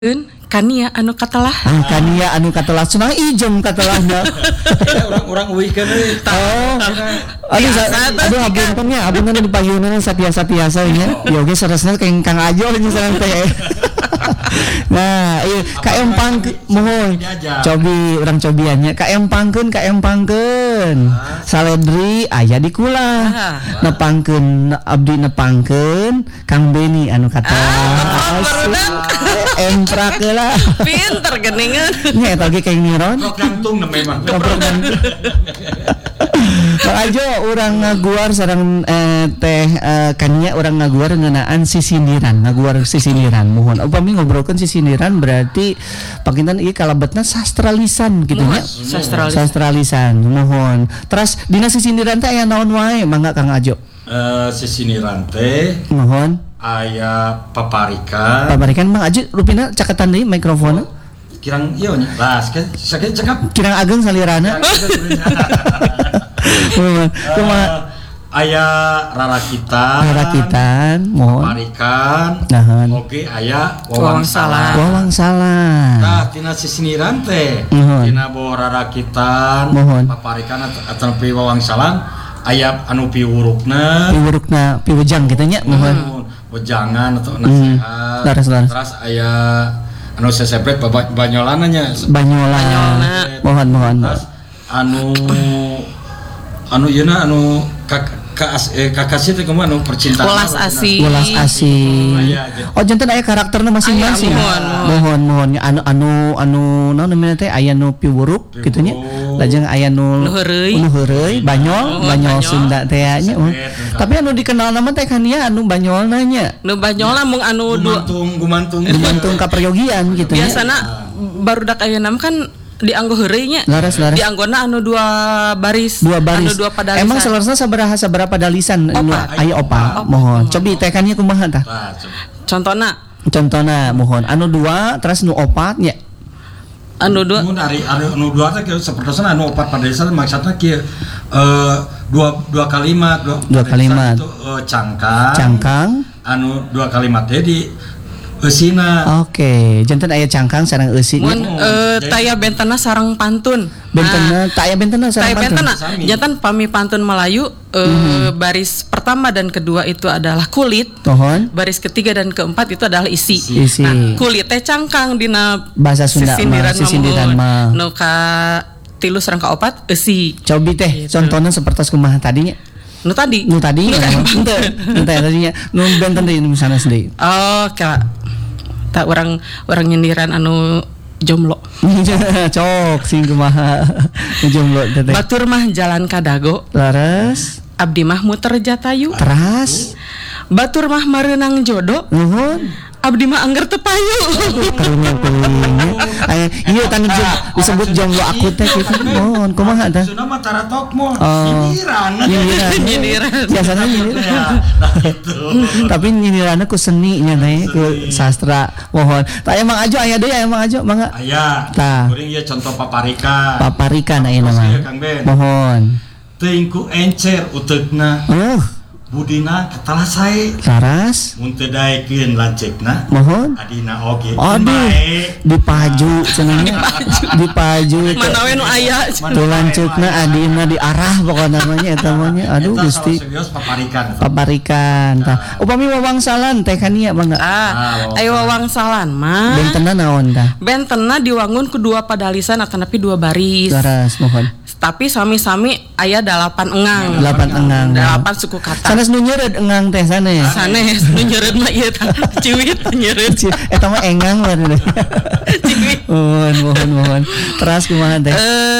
Kania anu katelah. Kania anu katelah cenah ijem katelahna. Orang uihkeun euy. Aduh abunten di payunan satiasa-tiasa nya. Ya oge saresna keng Kang Ajo nya sareng teh. Nah, ieu kaempang mohon. Urang cobiannya kaempangkeun. Saledri aya di kula. Nepangkeun abdi nepangkeun Kang Beni anu katelah. Emprak lah. Pinter geuningan. Nya eta ge kayak niron. Rok jantung memang. Kang Ajo urang ngaguar sareng teh Kania urang ngaguar ngeunaan sisindiran, mohon. Upami ngobrolkeun sisindiran berarti pakinten ieu kalebetna sastra lisan kitu nya. Sastra lisan, mohon. Terus dina sisindiran teh aya naon wae mangga Kang Ajo? Sisindiran teh mohon. Aya paparikan Mang Ajo rupina caketan deui mikrofonna. Kirang ieu nya. Lah sakit cekap. Kirang ageng salirana. Aya rarakitan, mohon. Paparikan. Oke, aya wawang salah. Nah, tina sisindiran teh, tina bawa rarakitan, paparikan atau wawang salang, aya anu piwurukna, piwujang kitu nya, mohon. Wejangan atau nasihat. Terus aya anu sesepret banyolan nya. Mohon. Terus anu yeuna anu kakasih teh kumaha anu percintaan. Welas asih. Oh janten aya karakterna masing-masing. Mohon anu naon namanya teh aya nu piwuruk kitu nya. Lajeng aya nu heureuy banyol Sunda teh nya. Tapi anu dikenal nama teh Kania anu banyolna nya. Nu banyolna mung anu gumantung kaperyogian gitu nya. Biasana barudak ayeuna kan dianggo heureuy nya. Laras. Dianggona anu dua baris. Anu dua padalisan. Emang salerna sabaraha padalisan anu aya opat. Mohon. Cobi teh Kania kumaha tah? Contona mohon. Anu dua terus nu opat nya. Anu dua. Mun ari anu dua teh sapertosan anu opat padalisan maksudna kieu dua kalimat. Itu cangkang. Anu dua kalimat teh di eusina. Oke, janten aya cangkang sareng eusi. Mun taya bentena sareng pantun. Bentena sareng pantun. Janten pami pantun Melayu baris pertama dan kedua itu adalah kulit. Baris ketiga dan keempat itu adalah isi. Nah, kulit teh cangkang dina bahasa Sunda sisindiran mah. Nu ka 3 sareng ka 4 eusi. Cobi teh contohna sapertos kumaha tadinya? Nu tadi tadinya nu benten deui nu sanes deui. Oh, tak orang nyindiran anu jomblo. Cok sing kumaha jomblo teh. Batur mah jalan ka dago. Laras abdi mah muter jatayu. Teras batur mah mareunang jodoh. Abdi mah angger teu payu. Karunya. Ieu tanu disebut jomblo akut teh kitu. Mohon kumaha tah? Sunda mah taratok mah. Nyindiran. Biasana nyindiran. Tapi nyindiranna ku seni nya teh ku sastra. Mohon. Tah Mang Ajo aya deui Mang Ajo mangga. Aya. Kuring ieu contoh paparikan ayeuna mah. Mohon. Teuing ku encer uteukna. Budina katalah sae. Laras. Mun teu daekeun lanceukna. Mohon. Adina oge. Dipaju cenanya. Dipaju. Manawe nu aya. Tu lanceukna adina diarah pokona namanya eta mah nya. Aduh Gusti. Paparikan. Tah. Upami wawangsalan teh Kania mangga. Aya wawangsalan mah. Bentena naon tah? Bentena diwangun ku 2 padalisan atanapi 2 baris. Laras mohon. Tapi sami-sami aya 8 engang. 8 engang. 8 suku kata. Sanes nu nyeureud engang teh sanes. Sanes nu nyeureud mah ieu tah ciwit nyeureud. Eta mah engang mah teh. Ciwit. Mohon. Terus kumaha teh?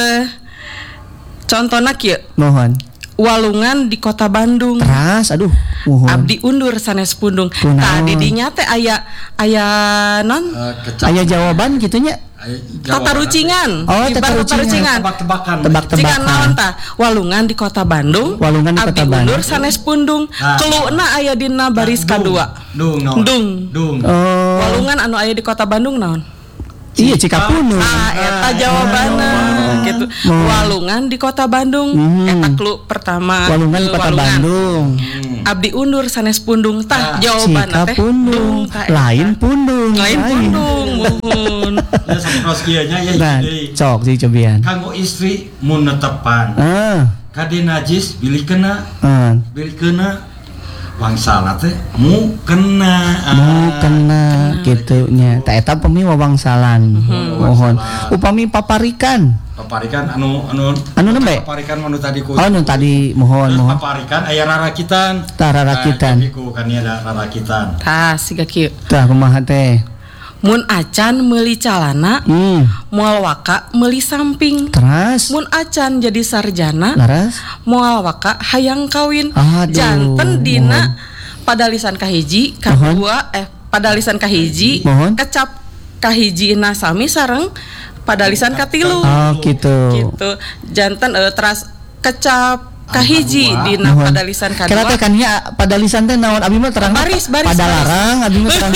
Contona kieu. Mohon. Walungan di Kota Bandung. Teras aduh. Mohon. Abdi undur sanes pundung. Tadi dinya teh aya non? Aya jawaban kitu nya. Tata rucingan. Tebak-tebakan. Cikan naon tah? Walungan di Kota Bandung. Abdi undur sanes pundung. Keluna aya dina baris kadua. Dung. Walungan anu aya di Kota Bandung naon? Iya Cikapundung. Eta jawabanna gitu. Walungan di Kota Bandung. Eta clue pertama. Walungan di Kota Bandung. Abdi undur sanes pundung tah jawabanna teh. Cikapundung. Lain pundung. Mohon. Ya sampros kieu nya ya. Nah, cok sih cobian. Kanggo istri mun netepan. Kade najis bilih kena. Bilih kena wangsala teh mu kena gitu nya ta eta upami wawangsalan mohon upami paparikan anu nembe paparikan anu tadi ku anu tadi mohon paparikan aya rarakitan ku kan ada rarakitan tah siga kieu tah kumaha teh mun acan meuli calana moal waka meuli samping teras mun acan jadi sarjana laras moal waka hayang kawin janten dina padalisan kahiji kadua padalisan kahiji kecap kahiji na sami sareng padalisan katilu gitu janten teras kecap kahiji dina padalisan kadua kira teh kan nya padalisan teh naon abi mah terang baris padalarang abi mah terang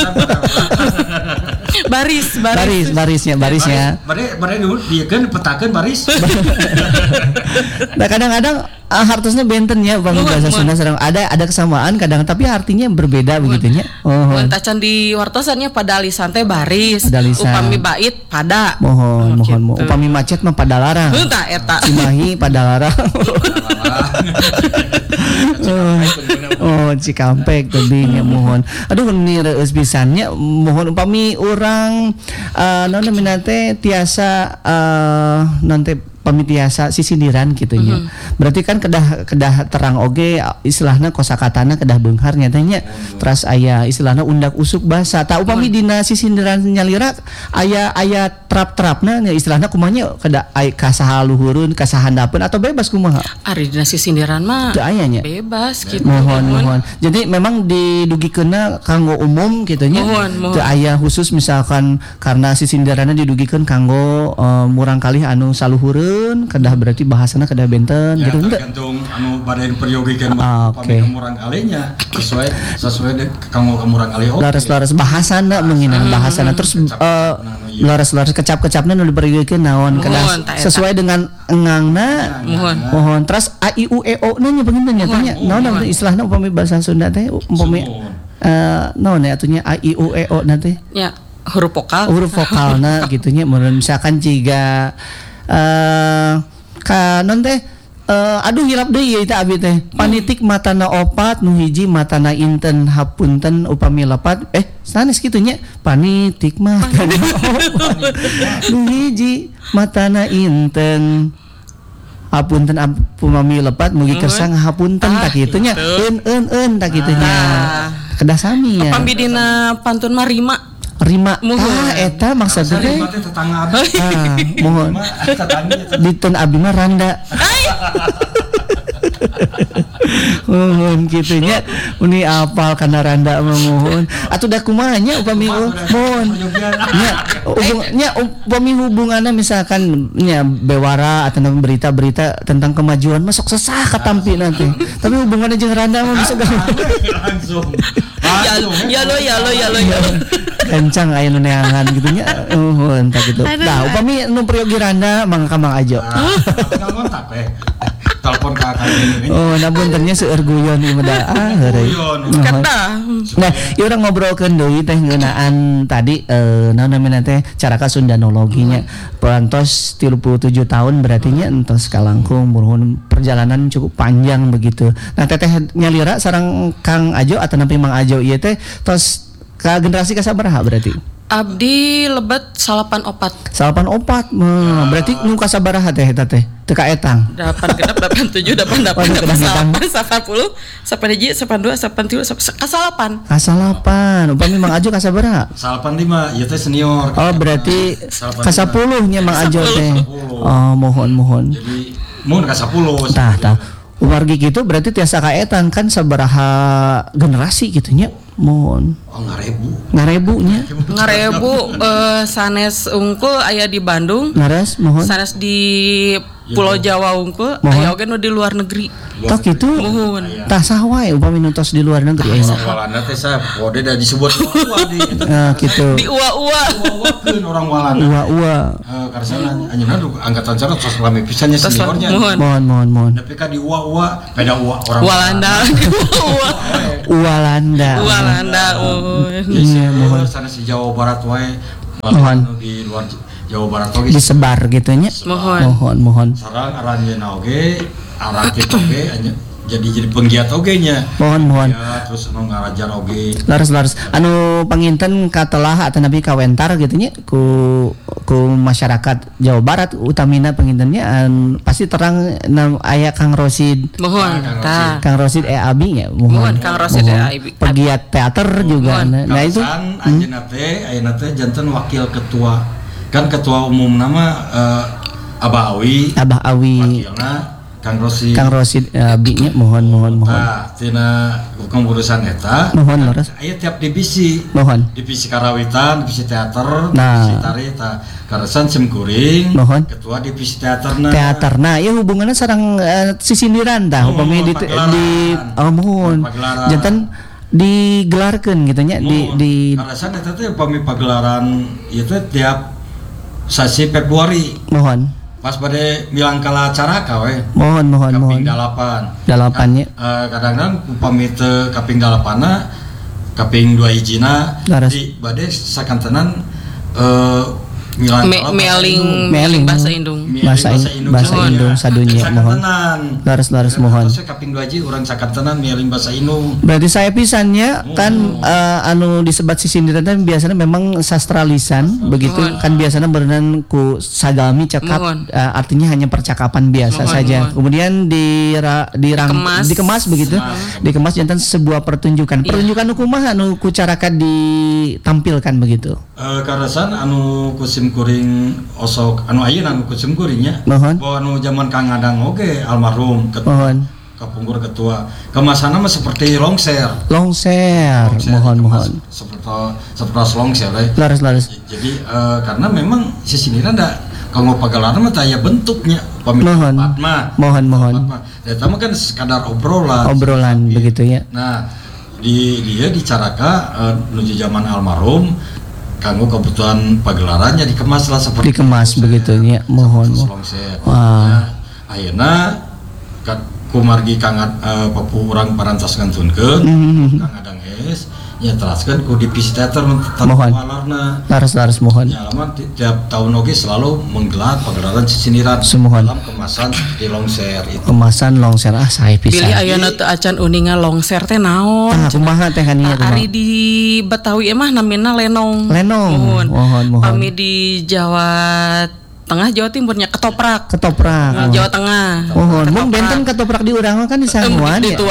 barisnya bare dulu diekeun petakeun baris nah kadang-kadang hartosnya benten ya bang bahasa Sunda sedang ada kesamaan kadang tapi artinya berbeda begitu nya mun tacan di wartosannya padalisan teh baris upami bait pada mohon upami macet mah padalarang tah eta Cimahi padalarang Cikampek tadinya mohon aduh ini reus pisannya mohon upami urang naon namina teh tiasa nanti pamitiasa sisindiran gitu nya. Berarti kan kedah terang oge istilahna kosakatana kedah beunghar nyatanya. Terus aya istilahna undak usuk basa. Ta upami dina sisindiran nyalira aya trap-trapna nya istilahna kumanya kedah kasaha luhureun, kasaha handapeun atau bebas kumaha? Ari dina sisindiran mah teu aya nya. Bebas gitu. Mohon. Jadi memang didugikeunna kanggo umum gitu nya. Teu aya khusus misalkan karena sisindiranna didugikeun kanggo murang kalih anu saluhureun kedah berarti bahasana kedah benten ya, gitu enggak? Tergantung anu bade peryogikan pami kemurang kalinya sesuai kanggo kemurang kali oke. Laras bahasana menginang bahasana terus laras kecap-kecapna nu diperyogikan naon kedah sesuai dengan engangna mohon terus a i u e o na nya beungeun nya tanya naon istilahna upami bahasa Sunda teh upami naon ya atunya a i u e o na teh nya huruf vokalna gitu nya misalkan jiga kanon teh aduh hilap deui ieu teh abi teh panitik matana opat nu hiji matana inten hapunten upami lepat sanes kitu nya panitik matana opat nu hiji matana inten hapunten upami lepat mugi kersang hapunten tak kitu nya eun tak kitu nya kedah sami ya pambi dina pantun mah Rima eta maksudna teh tetangga mohon ditun abi mah randa mohon kitu nya uni apal kana randa mohon atuh da kumaha nya upami mohon nya upami hubunganna misalkan nya bewara atau berita-berita tentang kemajuan masuk sesah katampi nanti tapi hubungannya jeung randa mah bisa langsung ya lo kencang aya nu neangan gitu nya entah gitu nah upami nu priyogi randa mangka Mang Ajo ngontak telepon ka ini nabuntennya seueur guyon ieu da heureuy nah ieu urang ngobrolkeun deui teh ngeunaan tadi naon namina teh caraka sundanologinya perantos 37 tahun berarti nya entos kalangkung muruhun perjalanan cukup panjang begitu nah teteh nyalira sareng Kang Ajo atau nampi Mang Ajo ieu teh tos ka generasi kasabaraha berarti? Abdi lebet 84. Berarti nu kasabaraha teh eta teh? Teu ka etang. 8 genep 87 88 90 91 92 93 kasalapan. Upami Mang Ajo kasabaraha? 85 ieu teh senior. Berarti ka-10 nya Mang Ajo teh. Mohon. Jadi mun ka-10. Tah. Umargi gitu berarti tiasa ka etang kan sabaraha generasi gitu nya. Mohon. Ngarebu nya. Sanes unggul aya di Bandung. Ngares mohon. Sanes di Pulau Jawa unggul aya oge nu di luar negeri. Tok itu tah saha wae upami nu tos di luar negeri aya. Walanda teh sa kode da disebut ua di eta. Nah kitu. Di ua-ua. Ua-uakeun orang Walanda. Ua-ua. Karena anjeunna angkatan cara tos lami pisannya seniornya. Mohon. Tapi ka di ua-ua beda ua orang Walanda. Walanda. Iya, mohon sana si Jawa Barat wae. Mohon di luar Jawa Barat oge disebar gitu nya. Mohon. Sareng aranjeunna oge, arah kitu oge jadi penggiat oge nya. Mohon. Ya, terus anu ngarajar oge. Laras. Anu panginten katelah atawa nabi kawentar gitu nya ku masyarakat Jawa Barat utamina pangintennya pasti terang aya Kang Rosid. Mohon. Kang Rosid Abi nya. Mohon Kang Rosid Abi. Pegiat teater juga. Nah itu anjeunna teh ayeuna teh janten wakil ketua. Kan ketua umum nama Abah Awi. Wakilna Kang Rosid Abi nya mohon. Nah, tina kepengurusan eta. Mohon laras. Aya tiap divisi. Mohon. Divisi karawitan, divisi teater, nah. divisi tari, karasan simkuring. Mohon. Ketua divisi teaterna. Teaterna, ya hubungannya sareng sisindiran tah upami di mohon. Janten digelarkeun gitu nya di karasan eta teh upami pagelaran ieu teh tiap sasi Februari. Mohon. Pas pada bilang kala acara kawe. Mohon. Kaping 8. 8-nya. Kadang-kadang upami teu kaping 8-na, kaping 2 hijina di bade sakantenan meling bahasa Indung. Bahasa Indung sadunya mohon. Laras mohon. Terus kaping 2 hiji urang sakantenan meling bahasa Indung. Berarti saya pisannya kan anu disebat sisindiran teh biasanya memang sastra lisan begitu kan biasanya berenang ku sagalmi cekap artinya hanya percakapan biasa saja. Kemudian dikemas begitu. Dikemas jantan sebuah pertunjukan. Pertunjukan kumaha anu ku caraka ditampilkan begitu. Karasan anu kuring osok anu ayeuna anu kusim kuringnya bahwa anu zaman Kang Adang oge almarhum kapungkur ketua kemasana mah seperti longser mohon seperti longser laras jadi karena memang sisindiran da kanggo pagelaran mah taya bentuknya mohon eta mah kan sekadar obrolan begitu ya. Nah dia dicaraka menuju zaman almarhum kanggo kebutuhan pagelarannya dikemas lah seperti dikemas begitunya mohon. Nah, ayeuna kumargi Kang papu urang parantos ngantunkeun Kang Adang es nya teraskeun ku divisi teater walarna. Laras mohon. Ya lama tiap tahun oge selalu menggelar pagelaran sisindiran dalam kemasan di longser itu. Kemasan longser sae pisan. Bilih ayeuna teu acan uningan longser teh naon? Kumaha teh kaninya kumaha? Ari di Betawi mah namina lenong. Mohon. Kami di Jawa Tengah Jawa Timurnya ketoprak. Jawa Tengah. Mun benten ketoprak di urang kan di Sanguan ya.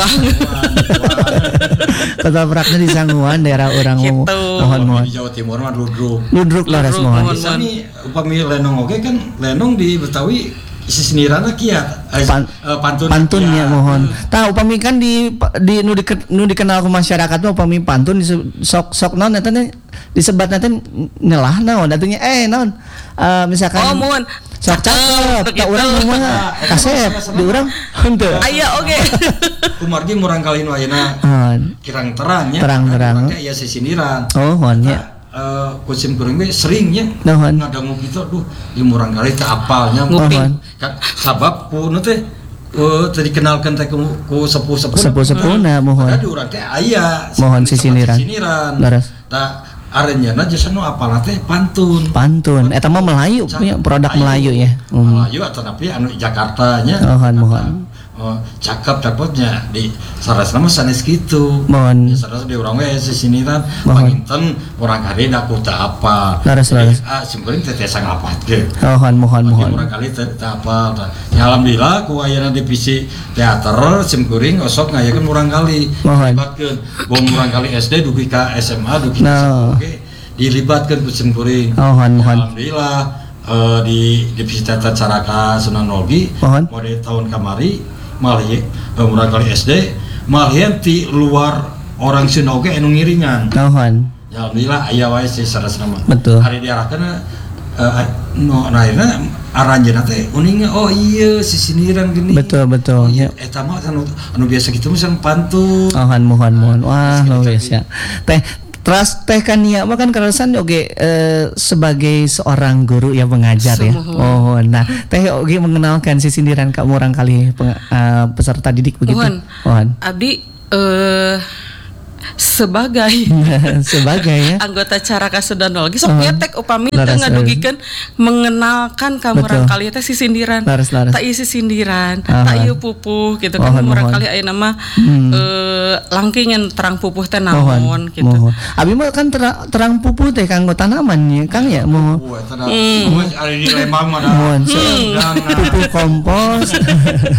Ketopraknya di Sanguan daerah urang mohon. Di Jawa Timur mah ludruk laras mohon. Sami upami lenong oge kan lenong di Betawi sisindiranna kiat pantunnya mohon. Tah upami kan di nu dikenal ku masyarakat mah upami pantun sok naon eta disebat nanti nyelah naon atunya naon misalkan mohon sok cakep tak urang mah kasep di urang henteu aya oge kumargi murang kali nu ayeuna kirang terangnya terang aya sisindiran mohon nya kusim kuring we seringnya ngadangu kitu duh ieu murang kali teh apalnya mohon sabab ku nu teh tadi kenalkan teh ku sepuh-sepuhna mohon ada di urang teh aya mohon sisindiran laras tah arenjana jasa nu apalna teh pantun eta mah Melayu punya produk Melayu ya Melayu atau tapi anu Jakarta nya mohon cakepnya di sarasna mah sanes kitu mohon saras di urang we sisindiran panginten urang kali da ku teu apa laras simkuring teh tiasa ngapatkeun mohon urang kali teu apa ya alhamdulillah ku ayeuna divisi teater simkuring osok ngayakeun urang kali libatkeun bom urang kali SD dugi ka SMA dugi oke dilibatkeun ku simkuring alhamdulillah di divisi teater Caraka Sunan Nogi mode tahun kamari malah urang kali SD malah ti luar orang Sunda oge anu ngiringan ya alhamdulillah aya wae si sarasna mah betul hari diarahkeun akhirnya aranjeuna teh uningnya oh iya sisindiran gini. Betul. Ya. Eta mah anu biasa gitu mah pantun. Mohon. Wah, luar biasa. Teh Kania mah kan karasan oge sebagai seorang guru yang mengajar ya. Oh, nah teh oge mengenalkan sisindiran ka urang kali peserta didik begitu. Mohon. Abdi sebagai ya anggota Caraka Sudandol sok tek upami teu ngadugikeun mengenalkan ka urang kali teh sisindiran. Tak ieu sisindiran, tak ieu pupuh gitu kan urang kali ayeuna mah langkingan terang pupuh teh naon gitu. Abi mah kan terang pupuh teh kanggo tanaman ya Kang ya mohon. Ari di Lembang mah pupuh kompos.